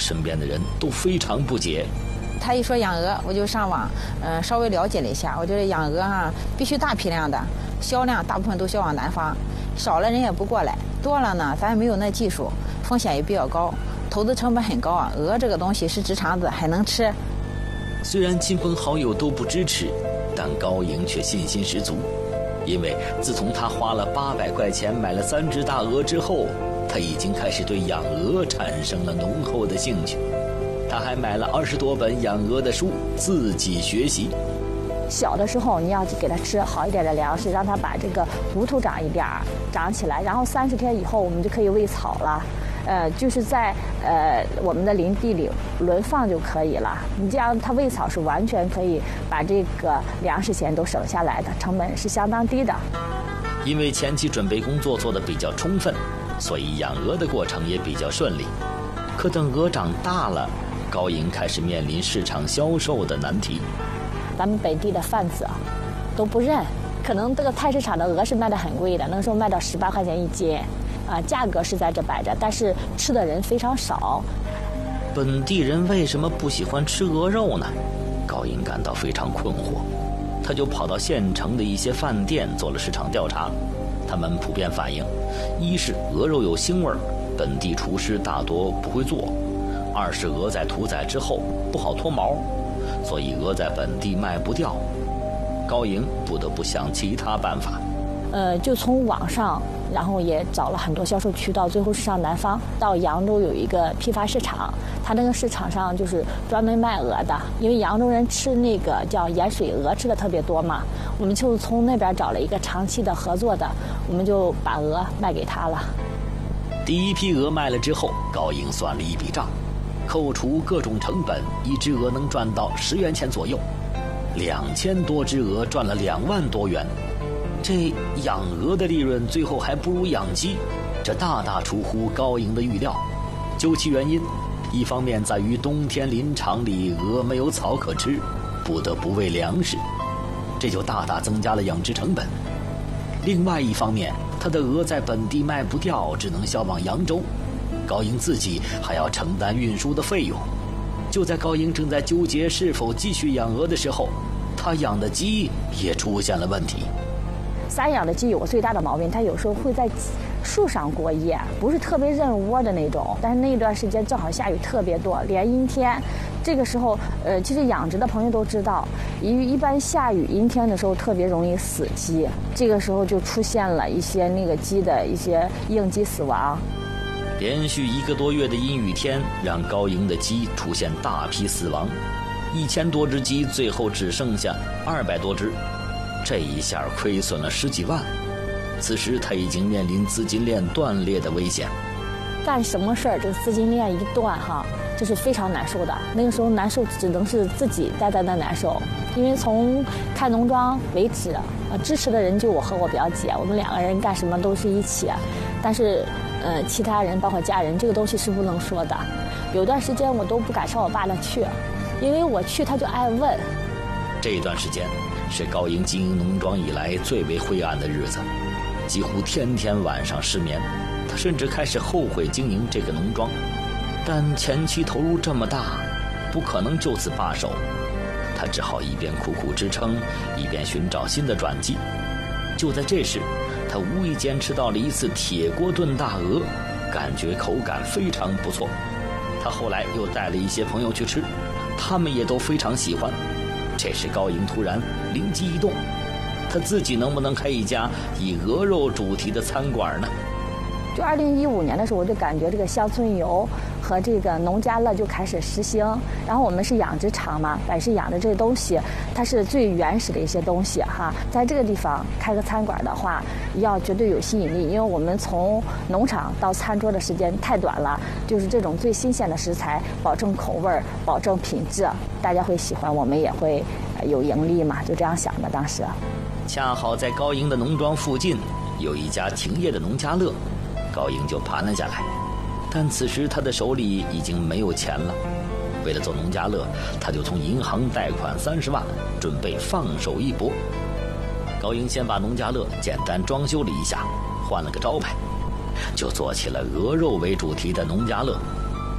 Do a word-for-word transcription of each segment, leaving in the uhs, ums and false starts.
身边的人都非常不解。 他一说养鹅，我就上网，嗯、呃，稍微了解了一下。我觉得养鹅啊，必须大批量的，销量大部分都销往南方，少了人也不过来，多了呢，咱也没有那技术，风险也比较高，投资成本很高啊。鹅这个东西是直肠子，还能吃。 虽然亲朋好友都不支持，但高莹却信心十足，因为自从他花了八百块钱买了三只大鹅之后，他已经开始对养鹅产生了浓厚的兴趣。他还买了二十多本养鹅的书，自己学习。 小的时候你要给它吃好一点的粮食，让它把这个骨头长一点长起来，然后三十天以后我们就可以喂草了。呃，就是在呃我们的林地里轮放就可以了。你这样它喂草是完全可以把这个粮食钱都省下来的，成本是相当低的。 因为前期准备工作做得比较充分，所以养鹅的过程也比较顺利。可等鹅长大了，高莹开始面临市场销售的难题。 咱们本地的贩子啊都不认，可能这个菜市场的鹅是卖得很贵的，那时候卖到十八块钱一斤，啊，价格是在这摆着，但是吃的人非常少。 本地人为什么不喜欢吃鹅肉呢？高莹感到非常困惑，他就跑到县城的一些饭店做了市场调查，他们普遍反映，一是鹅肉有腥味儿，本地厨师大多不会做；二是鹅在屠宰之后不好脱毛，所以鹅在本地卖不掉。高莹不得不想其他办法。 呃，就从网上，然后也找了很多销售渠道，最后是上南方，到扬州有一个批发市场，它那个市场上就是专门卖鹅的，因为扬州人吃那个叫盐水鹅吃的特别多嘛，我们就从那边找了一个长期的合作的，我们就把鹅卖给他了。 第一批鹅卖了之后，高莹算了一笔账，扣除各种成本，一只鹅能赚到十元钱左右，两千多只鹅赚了两万多元。这养鹅的利润最后还不如养鸡，这大大出乎高莹的预料。究其原因，一方面在于冬天林场里鹅没有草可吃，不得不喂粮食，这就大大增加了养殖成本。另外一方面，他的鹅在本地卖不掉，只能销往扬州，高莹自己还要承担运输的费用。就在高莹正在纠结是否继续养鹅的时候，他养的鸡也出现了问题。 散养的鸡有个最大的毛病，它有时候会在树上过夜，不是特别认窝的那种。但是那一段时间正好下雨特别多，连阴天，这个时候，呃，其实养殖的朋友都知道，一一般下雨阴天的时候特别容易死鸡，这个时候就出现了一些那个鸡的一些应激死亡。 连续一个多月的阴雨天，让高莹的鸡出现大批死亡，一千多只鸡最后只剩下二百多只。这一下亏损了十几万，此时他已经面临资金链断裂的危险。 干什么事儿，这个资金链一断哈，这是非常难受的。那个时候难受只能是自己呆呆的难受，因为从开农庄为止，呃，支持的人就我和我表姐，我们两个人干什么都是一起，但是呃，其他人包括家人，这个东西是不能说的。有段时间我都不敢上我爸那去，因为我去他就爱问。 这段时间是高莹经营农庄以来最为灰暗的日子，几乎天天晚上失眠。他甚至开始后悔经营这个农庄，但前期投入这么大，不可能就此罢手。他只好一边苦苦支撑，一边寻找新的转机。就在这时，他无意间吃到了一次铁锅炖大鹅，感觉口感非常不错。他后来又带了一些朋友去吃，他们也都非常喜欢。这时高莹突然灵机一动，他自己能不能开一家以鹅肉主题的餐馆呢？ 就二零一五年的时候，我就感觉这个乡村游和这个农家乐就开始实行。然后我们是养殖场嘛，本身养的这些东西，它是最原始的一些东西哈。在这个地方开个餐馆的话，要绝对有吸引力，因为我们从农场到餐桌的时间太短了，就是这种最新鲜的食材，保证口味，保证品质，大家会喜欢，我们也会有盈利嘛，就这样想的当时。 恰好在高莹的农庄附近有一家停业的农家乐，高莹就盘了下来。但此时他的手里已经没有钱了，为了做农家乐，他就从银行贷款三十万，准备放手一搏。高莹先把农家乐简单装修了一下，换了个招牌，就做起了鹅肉为主题的农家乐。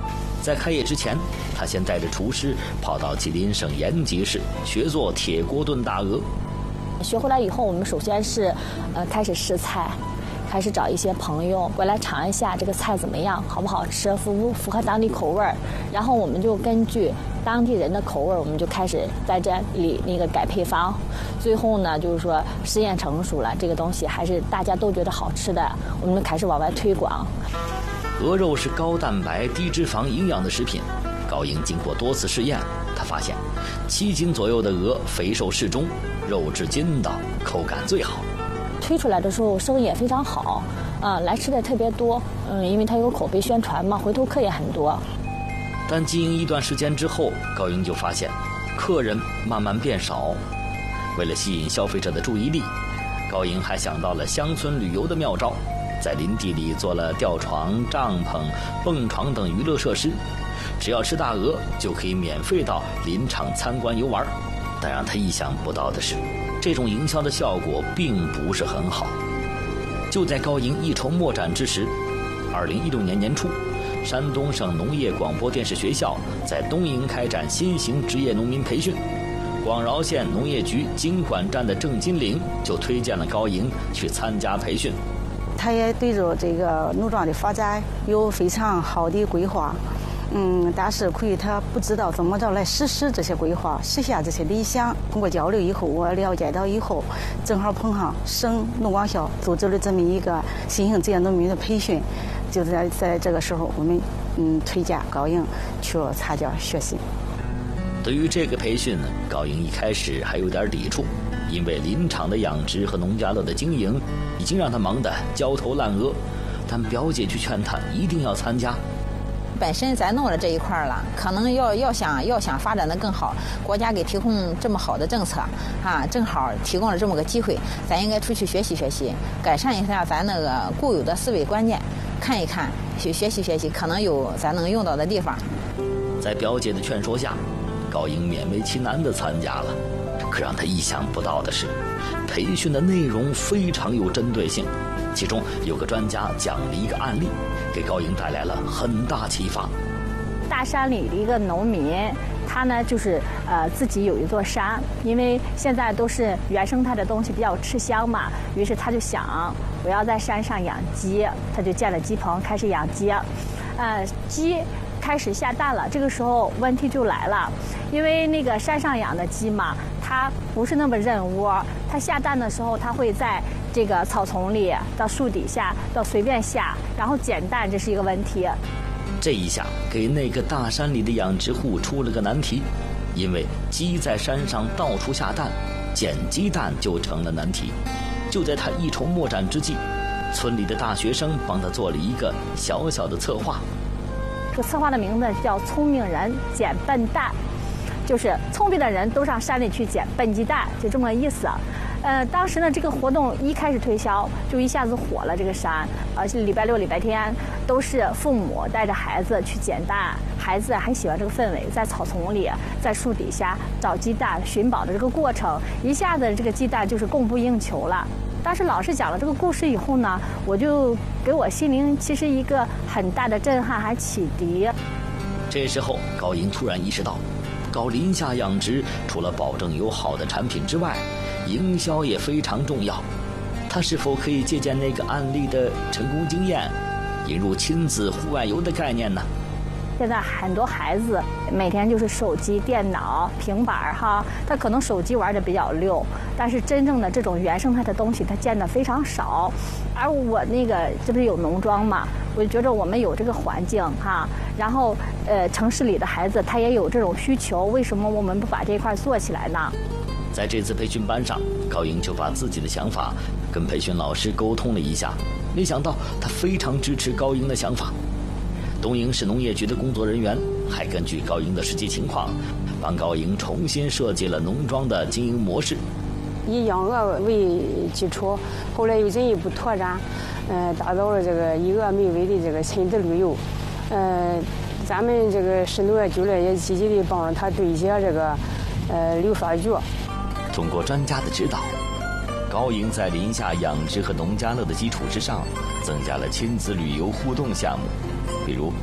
在开业之前，他先带着厨师跑到吉林省延吉市学做铁锅炖大鹅。 学回来以后，我们首先是，呃，开始试菜，开始找一些朋友过来尝一下这个菜怎么样，好不好吃，符不符合当地口味儿。然后我们就根据当地人的口味儿，我们就开始在这里那个改配方。最后呢，就是说实验成熟了，这个东西还是大家都觉得好吃的，我们开始往外推广。 鹅肉是高蛋白、低脂肪、营养的食品。高英经过多次试验，他发现七斤左右的鹅肥瘦适中，肉质筋道，口感最好。 推出来的时候生意也非常好，啊，来吃的特别多。嗯，因为它有口碑宣传嘛，回头客也很多。 但经营一段时间之后，高英就发现客人慢慢变少。为了吸引消费者的注意力，高英还想到了乡村旅游的妙招，在林地里做了吊床、帐篷、蹦床等娱乐设施。只要吃大鹅，就可以免费到林场参观游玩。但让他意想不到的是，这种营销的效果并不是很好。就在高英一筹莫展之时，二零一六年年初，山东省农业广播电视学校在东营开展新型职业农民培训。广饶县农业局经管站的郑金玲就推荐了高英去参加培训。 他也对着这个农庄的发展有非常好的规划。嗯，但是可以他不知道怎么着来实施这些规划，实现这些理想。通过交流以后，我了解到以后，正好碰上省农广校组织了这么一个新型职业农民的培训，就在在这个时候，我们嗯推荐高英去参加学习。 对于这个培训呢，高英一开始还有点抵触，因为林场的养殖和农家乐的经营已经让他忙得焦头烂额，但表姐却劝他一定要参加。 本身咱弄了这一块了，可能要要想要想发展的更好，国家给提供这么好的政策啊，正好提供了这么个机会，咱应该出去学习学习，改善一下咱那个固有的思维观念，看一看，去学习学习，可能有咱能用到的地方。 在表姐的劝说下，高英勉为其难地参加了。可让他意想不到的是，培训的内容非常有针对性，其中有个专家讲了一个案例，给高英带来了很大启发。 大山里的一个农民，他呢就是呃自己有一座山，因为现在都是原生态的东西比较吃香嘛，于是他就想我要在山上养鸡，他就建了鸡棚开始养鸡，呃鸡开始下蛋了，这个时候问题就来了，因为那个山上养的鸡嘛，它不是那么认窝，它下蛋的时候它会在这个草丛里到树底下到随便下，然后捡蛋，这是一个问题。 这一下给那个大山里的养殖户出了个难题，因为鸡在山上到处下蛋，捡鸡蛋就成了难题。就在他一筹莫展之际，村里的大学生帮他做了一个小小的策划。 这个策划的名字叫“聪明人捡笨蛋”，就是聪明的人都上山里去捡笨鸡蛋，就这么个意思。呃，当时呢，这个活动一开始推销，就一下子火了。这个山，而且礼拜六、礼拜天都是父母带着孩子去捡蛋，孩子还喜欢这个氛围，在草丛里、在树底下找鸡蛋、寻宝的这个过程，一下子这个鸡蛋就是供不应求了。当时老师讲了这个故事以后呢，我就给我心灵其实一个很大的震撼还启迪。 这时候，高英突然意识到，搞林下养殖除了保证有好的产品之外，营销也非常重要。他是否可以借鉴那个案例的成功经验，引入亲子户外游的概念呢？ 现在很多孩子每天就是手机、电脑、平板哈，他可能手机玩的比较溜，但是真正的这种原生态的东西他见的非常少。而我那个这不是有农庄嘛，我就觉得我们有这个环境哈，然后呃城市里的孩子他也有这种需求，为什么我们不把这一块做起来呢？ 在这次培训班上，高英就把自己的想法跟培训老师沟通了一下，没想到他非常支持高英的想法。东营市农业局的工作人员还根据高英的实际情况，帮高英重新设计了农庄的经营模式。 以养鹅为基础，后来又进一步拓展，呃，打造了这个以鹅为尾的这个亲子旅游。呃，咱们这个市农业局呢也积极的帮助他对接这个呃旅发局。 通过专家的指导，高英在林下养殖和农家乐的基础之上，增加了亲子旅游互动项目，比如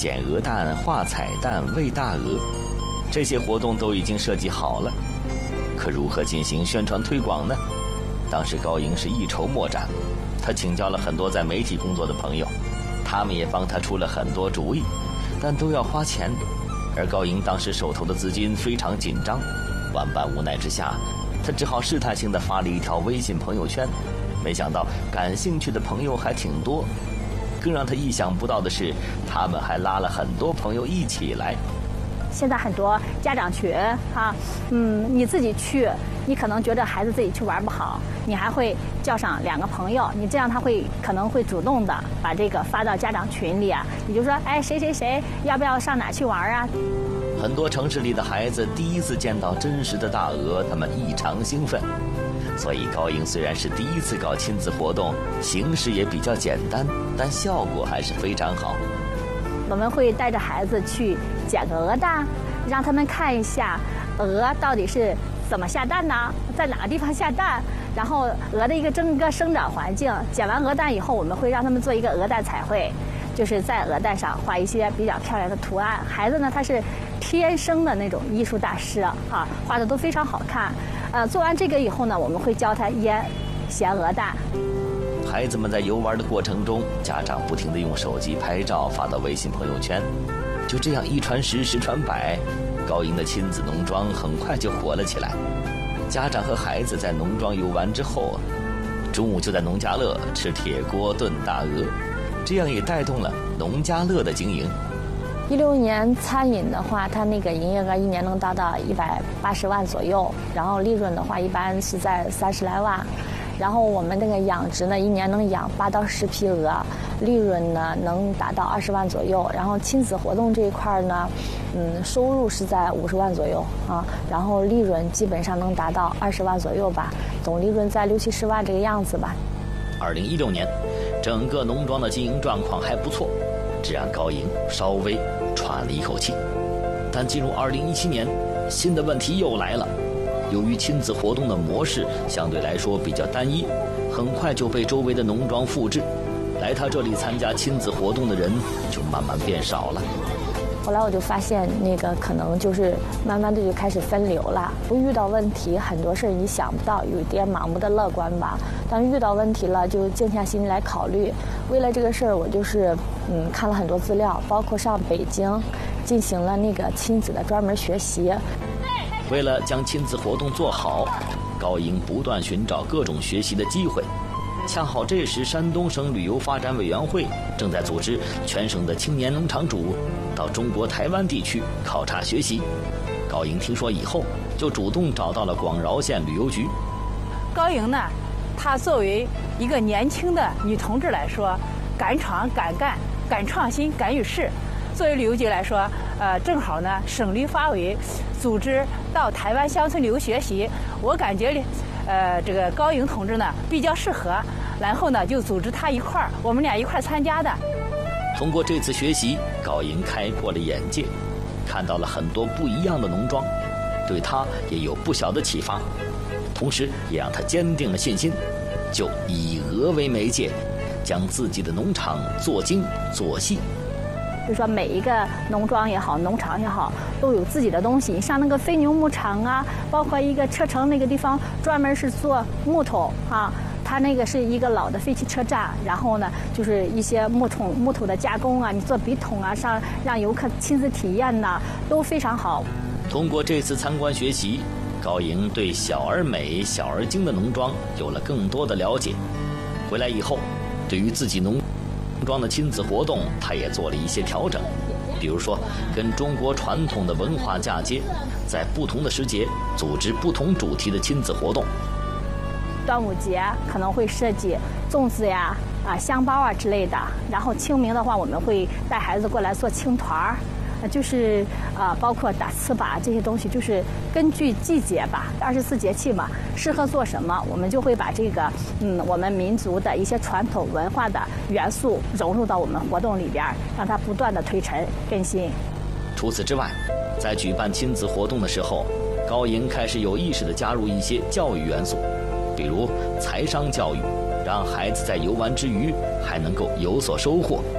捡鹅蛋、画彩蛋、喂大鹅，这些活动都已经设计好了。可如何进行宣传推广呢？当时高莹是一筹莫展，他请教了很多在媒体工作的朋友，他们也帮他出了很多主意，但都要花钱。而高莹当时手头的资金非常紧张，万般无奈之下，他只好试探性地发了一条微信朋友圈，没想到感兴趣的朋友还挺多。更让他意想不到的是，他们还拉了很多朋友一起来。 现在很多家长群哈，嗯，你自己去，你可能觉得孩子自己去玩不好，你还会叫上两个朋友，你这样他会可能会主动的把这个发到家长群里啊，你就说，哎，谁谁谁要不要上哪去玩啊？ 很多城市里的孩子第一次见到真实的大鹅，他们异常兴奋。所以高莹虽然是第一次搞亲子活动，形式也比较简单，但效果还是非常好。 我们会带着孩子去捡个鹅蛋，让他们看一下鹅到底是怎么下蛋呢，在哪个地方下蛋，然后鹅的一个整个生长环境。捡完鹅蛋以后，我们会让他们做一个鹅蛋彩绘，就是在鹅蛋上画一些比较漂亮的图案。孩子呢，他是天生的那种艺术大师啊，画的都非常好看。呃，做完这个以后呢，我们会教他腌咸鹅蛋。 孩子们在游玩的过程中，家长不停地用手机拍照发到微信朋友圈，就这样一传十，十传百，高莹的亲子农庄很快就火了起来。家长和孩子在农庄游玩之后，中午就在农家乐吃铁锅炖大鹅，这样也带动了农家乐的经营。 一六年餐饮的话，它那个营业额一年能达到一百八十万左右，然后利润的话一般是在三十来万。然后我们那个养殖呢，一年能养八到十批鹅，利润呢能达到二十万左右。然后亲子活动这一块呢，嗯，收入是在五十万左右啊，然后利润基本上能达到二十万左右吧，总利润在六七十万这个样子吧。 二零一六年，整个农庄的经营状况还不错，这让高莹稍微喘了一口气。但进入二零一七年，新的问题又来了。由于亲子活动的模式相对来说比较单一，很快就被周围的农庄复制，来他这里参加亲子活动的人就慢慢变少了。 后来我就发现，那个可能就是慢慢的就开始分流了。不遇到问题，很多事你想不到，有一点盲目的乐观吧。当遇到问题了，就静下心来考虑。为了这个事儿，我就是嗯看了很多资料，包括上北京进行了那个亲子的专门学习。 为了将亲子活动做好，高莹不断寻找各种学习的机会。恰好这时，山东省旅游发展委员会正在组织全省的青年农场主到中国台湾地区考察学习。高莹听说以后，就主动找到了广饶县旅游局。 高莹呢，她作为一个年轻的女同志来说，敢闯敢干，敢创新，敢于试。作为旅游局来说，呃，正好呢，省旅发委组织到台湾乡村旅游学习，我感觉，呃，这个高莹同志呢比较适合，然后呢就组织他一块儿，我们俩一块儿参加的。 通过这次学习，高莹开阔了眼界，看到了很多不一样的农庄，对他也有不小的启发，同时也让他坚定了信心，就以鹅为媒介，将自己的农场做精做细。 就是说每一个农庄也好，农场也好，都有自己的东西。你像那个飞牛牧场啊，包括一个车城那个地方，专门是做木头啊，它那个是一个老的废弃车站，然后呢，就是一些木头木头的加工啊，你做笔筒啊，上让游客亲自体验呐，都非常好。 通过这次参观学习，高莹对小而美、小而精的农庄有了更多的了解。回来以后，对于自己农农庄的亲子活动，他也做了一些调整，比如说跟中国传统的文化嫁接，在不同的时节组织不同主题的亲子活动。 端午节可能会设计粽子呀、啊香包啊之类的，然后清明的话，我们会带孩子过来做青团儿。就是啊，包括打糍粑这些东西，就是根据季节吧，二十四节气嘛，适合做什么，我们就会把这个嗯，我们民族的一些传统文化的元素融入到我们活动里边，让它不断的推陈更新。 除此之外，在举办亲子活动的时候，高莹开始有意识地加入一些教育元素，比如财商教育，让孩子在游玩之余还能够有所收获。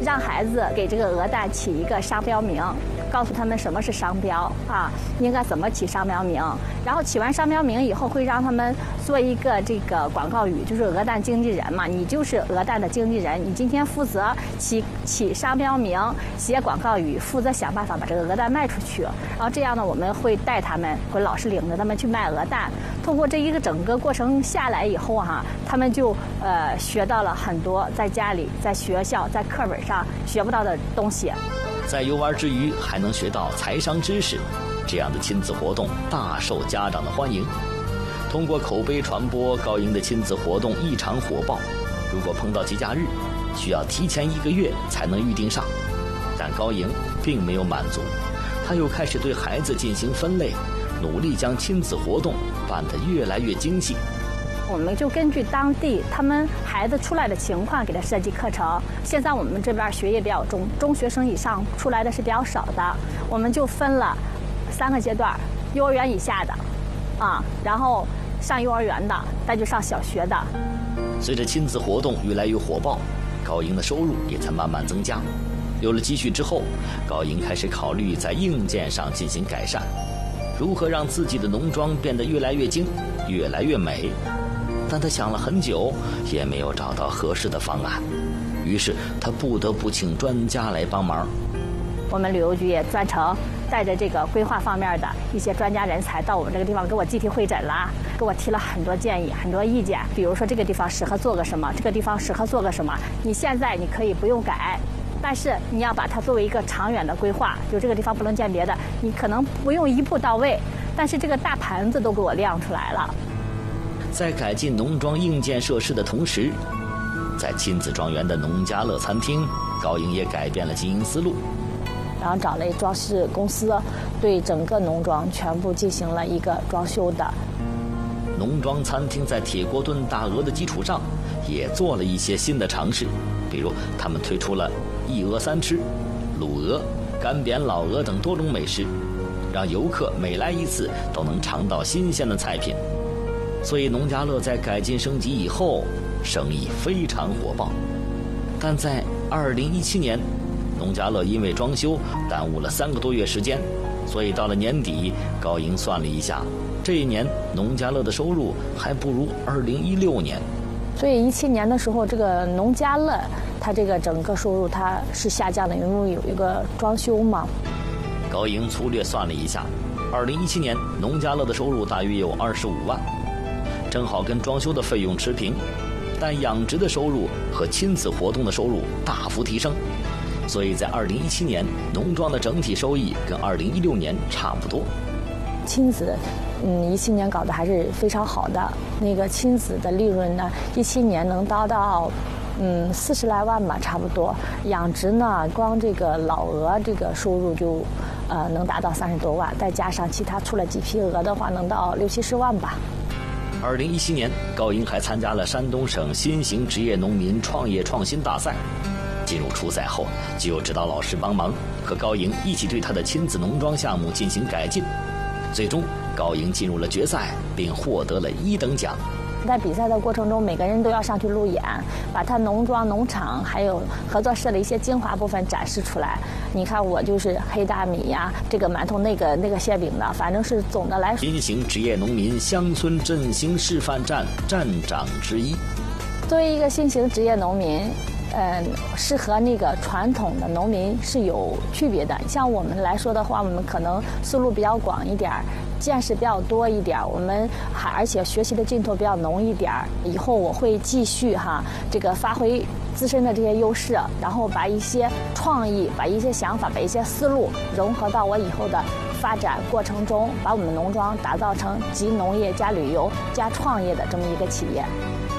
让孩子给这个鹅蛋起一个商标名，告诉他们什么是商标啊，应该怎么起商标名。然后起完商标名以后，会让他们做一个这个广告语，就是鹅蛋经纪人嘛，你就是鹅蛋的经纪人，你今天负责起起商标名、写广告语，负责想办法把这个鹅蛋卖出去。然后这样呢，我们会带他们，会老师领着他们去卖鹅蛋。通过这一个整个过程下来以后哈、啊，他们就呃学到了很多在家里、在学校、在课本上学不到的东西。 在游玩之余还能学到财商知识，这样的亲子活动大受家长的欢迎。通过口碑传播，高营的亲子活动异常火爆。如果碰到节假日，需要提前一个月才能预定上。但高营并没有满足，他又开始对孩子进行分类，努力将亲子活动办得越来越精细。 我们就根据当地他们孩子出来的情况给他设计课程。现在我们这边学业比较重，中学生以上出来的是比较少的，我们就分了三个阶段：幼儿园以下的，啊，然后上幼儿园的，再就上小学的。 随着亲子活动越来越火爆，高营的收入也才慢慢增加。有了积蓄之后，高营开始考虑在硬件上进行改善，如何让自己的农庄变得越来越精，越来越美。但他想了很久，也没有找到合适的方案，于是他不得不请专家来帮忙。 我们旅游局也专程带着这个规划方面的一些专家人才到我们这个地方给我集体会诊了，给我提了很多建议、很多意见。比如说这个地方适合做个什么，这个地方适合做个什么。你现在你可以不用改，但是你要把它作为一个长远的规划，就这个地方不能见别的，你可能不用一步到位，但是这个大盘子都给我亮出来了。 在改进农庄硬件设施的同时，在亲子庄园的农家乐餐厅，高营也改变了经营思路。 然后找了一装饰公司，对整个农庄全部进行了一个装修的。 农庄餐厅在铁锅炖大鹅的基础上，也做了一些新的尝试，比如他们推出了一鹅三吃、卤鹅、干煸老鹅等多种美食，让游客每来一次都能尝到新鲜的菜品。所以农家乐在改进升级以后，生意非常火爆。但在二零一七年，农家乐因为装修耽误了三个多月时间，所以到了年底，高营算了一下，这一年农家乐的收入还不如二零一六年。 所以一七年的时候，这个农家乐它这个整个收入它是下降的，因为有一个装修嘛。 高营粗略算了一下，二零一七年农家乐的收入大约有二十五万，正好跟装修的费用持平，但养殖的收入和亲子活动的收入大幅提升，所以在二零一七年农庄的整体收益跟二零一六年差不多。 亲子，嗯，一七年搞得还是非常好的。那个亲子的利润呢，一七年能达到，嗯，四十来万吧，差不多。养殖呢，光这个老鹅这个收入就，呃，能达到三十多万，再加上其他出了几批鹅的话，能到六七十万吧。 二零一七年，高营还参加了山东省新型职业农民创业创新大赛。进入初赛后，就有指导老师帮忙，和高营一起对他的亲子农庄项目进行改进。最终，高营进入了决赛，并获得了一等奖。 在比赛的过程中，每个人都要上去路演，把他农庄、农场还有合作社的一些精华部分展示出来。你看，我就是黑大米呀，这个馒头，那个那个馅饼的，反正是总的来说。 新型职业农民乡村振兴示范站站长之一。 作为一个新型职业农民，嗯，是和那个传统的农民是有区别的。像我们来说的话，我们可能思路比较广一点儿，见识比较多一点儿，我们还而且学习的劲头比较浓一点儿。以后我会继续哈，这个发挥自身的这些优势，然后把一些创意、把一些想法、把一些思路融合到我以后的发展过程中，把我们农庄打造成集农业加旅游加创业的这么一个企业。